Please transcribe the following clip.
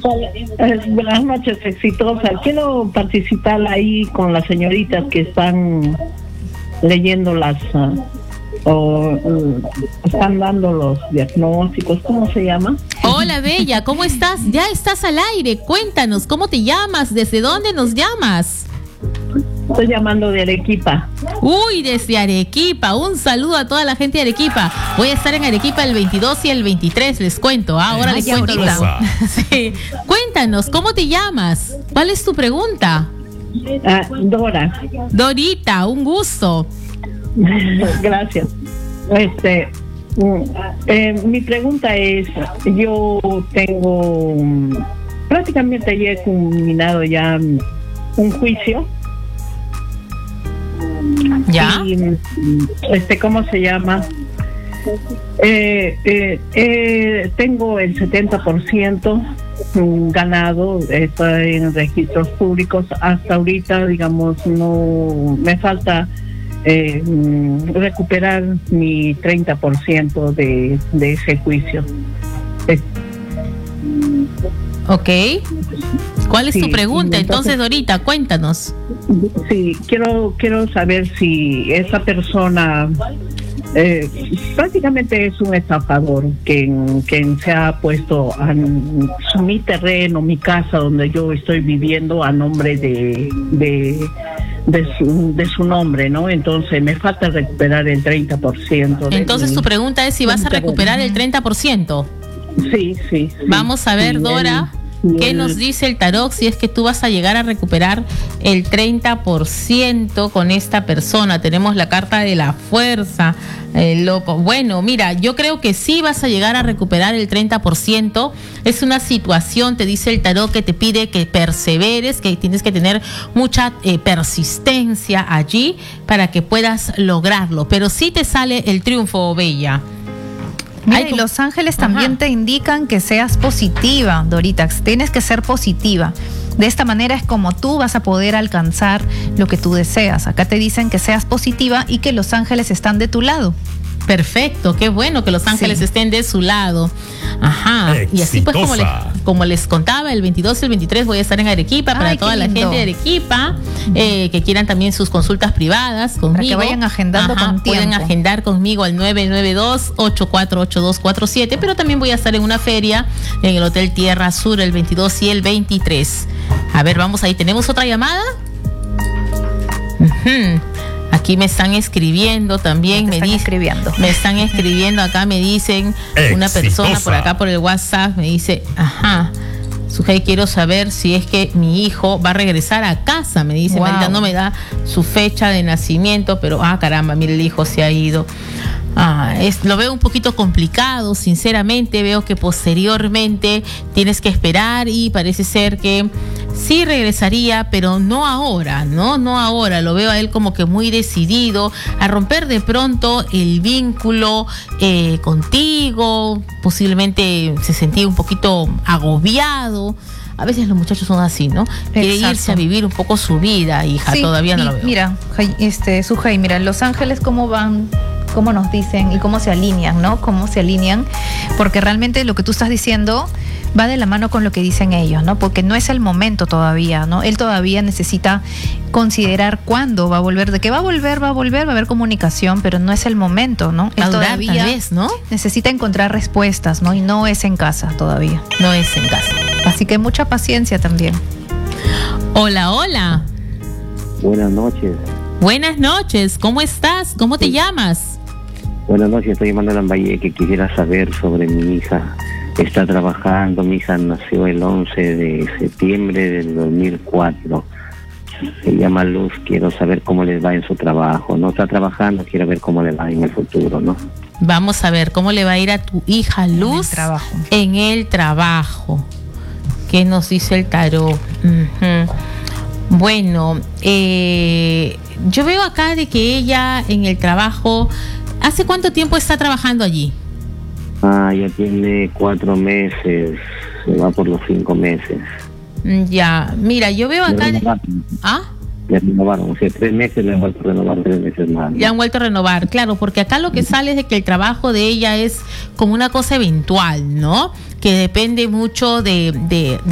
Buenas noches, exitosa. Quiero participar ahí con las señoritas que están leyendo están dando los diagnósticos. ¿Cómo se llama? Hola, Bella, ¿cómo estás? Ya estás al aire. Cuéntanos, ¿cómo te llamas? ¿Desde dónde nos llamas? Estoy llamando de Arequipa. Uy, desde Arequipa. Un saludo a toda la gente de Arequipa. Voy a estar en Arequipa el 22 y el 23, les cuento. Ahora les cuento. Sí. Cuéntanos, ¿cómo te llamas? ¿Cuál es tu pregunta? Dora. Dorita, un gusto. Gracias. Mi pregunta es, yo tengo prácticamente ya he culminado ya un juicio. ¿Ya? Y, ¿cómo se llama? Tengo el 70% ganado, está en registros públicos. Hasta ahorita, digamos, no me falta recuperar mi 30% de ese juicio. Ok. ¿Cuál es tu pregunta? Entonces, Entonces, Dorita, cuéntanos. Sí, quiero saber si esa persona prácticamente es un estafador que se ha puesto mi terreno, mi casa donde yo estoy viviendo a nombre de su nombre, ¿no? Entonces me falta recuperar el 30%. Entonces tu pregunta es si vas a recuperar el 30%. Sí. Vamos a ver, Dora, ¿qué nos dice el tarot si es que tú vas a llegar a recuperar el 30% con esta persona? Tenemos la carta de la fuerza, loco. Bueno, mira, yo creo que sí vas a llegar a recuperar el 30%. Es una situación, te dice el tarot, que te pide que perseveres, que tienes que tener mucha persistencia allí para que puedas lograrlo. Pero sí te sale el triunfo, Bella. Mira, y los ángeles también te indican que seas positiva, Dorita. Tienes que ser positiva. De esta manera es como tú vas a poder alcanzar lo que tú deseas. Acá te dicen que seas positiva y que los ángeles están de tu lado. Perfecto, qué bueno que los ángeles estén de su lado. Ajá. Exitosa. Y así pues como les contaba, el 22 y el 23 voy a estar en Arequipa para toda la gente de Arequipa que quieran también sus consultas privadas conmigo. Para que vayan agendando con tiempo. Pueden agendar conmigo al 992-848247, pero también voy a estar en una feria en el Hotel Tierra Sur el 22 y el 23. A ver, vamos ahí. ¿Tenemos otra llamada? Aquí me están escribiendo también, me están escribiendo acá, me dicen, una persona por acá por el WhatsApp, me dice, Sujei, quiero saber si es que mi hijo va a regresar a casa, me dice, Marita no me da su fecha de nacimiento, pero caramba, mire, el hijo se ha ido. Lo veo un poquito complicado, sinceramente. Veo que posteriormente tienes que esperar y parece ser que sí regresaría, pero no ahora, no ahora. Lo veo a él como que muy decidido a romper de pronto el vínculo contigo. Posiblemente se sentía un poquito agobiado. A veces los muchachos son así, ¿no? Quiere irse a vivir un poco su vida, hija. Sí, todavía no lo veo. Mira, Sujei, mira, los ángeles cómo van, cómo nos dicen y cómo se alinean, ¿no? Cómo se alinean, porque realmente lo que tú estás diciendo va de la mano con lo que dicen ellos, ¿no? Porque no es el momento todavía, ¿no? Él todavía necesita considerar cuándo va a volver, de que va a volver, va a haber comunicación, pero no es el momento, ¿no? Él todavía tal vez, ¿no? Necesita encontrar respuestas, ¿no? Y no es en casa todavía. No es en casa. Así que mucha paciencia también. Hola. Buenas noches. Buenas noches, ¿cómo estás? ¿Cómo te llamas? Buenas noches, estoy llamando a Lambaye, que quisiera saber sobre mi hija. Está trabajando, mi hija nació el 11 de septiembre del 2004. Se llama Luz, quiero saber cómo les va en su trabajo. No está trabajando, quiero ver cómo le va en el futuro, ¿no? Vamos a ver cómo le va a ir a tu hija Luz en el trabajo. ¿Qué nos dice el tarot? Bueno, yo veo acá de que ella en el trabajo, ¿hace cuánto tiempo está trabajando allí? Ya tiene 4 meses, se va por los 5 meses. Ya, mira, yo veo acá... Le renovaron, o sea, 3 meses le han vuelto a renovar, 3 meses más. Le han vuelto a renovar, claro, porque acá lo que sale es de que el trabajo de ella es como una cosa eventual, ¿no? Que depende mucho de